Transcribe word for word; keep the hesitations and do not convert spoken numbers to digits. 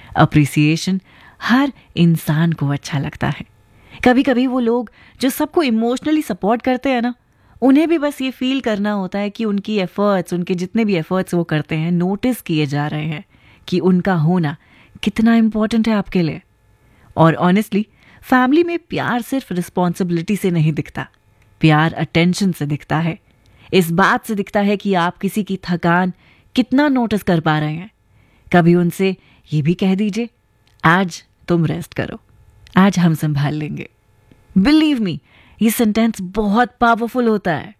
Appreciation हर इंसान को अच्छा लगता है। कभी कभी वो लोग जो सबको इमोशनली सपोर्ट करते हैं ना, उन्हें भी बस ये फील करना होता है कि उनकी एफर्ट्स, उनके जितने भी एफर्ट्स वो करते हैं, नोटिस किए जा रहे हैं, कि उनका होना कितना इम्पोर्टेंट है आपके लिए। और ऑनेस्टली फैमिली में प्यार सिर्फ रिस्पॉन्सिबिलिटी से नहीं दिखता, प्यार अटेंशन से दिखता है। इस बात से दिखता है कि आप किसी की थकान कितना नोटिस कर पा रहे हैं। कभी उनसे ये भी कह दीजिए, आज तुम रेस्ट करो, आज हम संभाल लेंगे। बिलीव मी, ये सेंटेंस बहुत पावरफुल होता है।